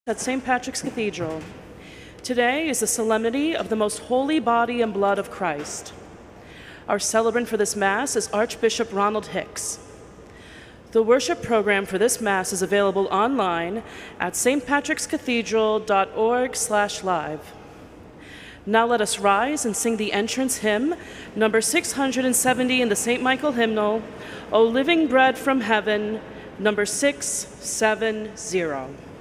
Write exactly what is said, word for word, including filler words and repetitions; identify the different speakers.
Speaker 1: At Saint Patrick's Cathedral. Today is the solemnity of the most holy body and blood of Christ. Our celebrant for this Mass is Archbishop Ronald Hicks. The worship program for this Mass is available online at s t patricks cathedral dot org slash live. Now let us rise and sing the entrance hymn, number six hundred seventy in the Saint Michael hymnal, O Living Bread from Heaven, number six seven zero.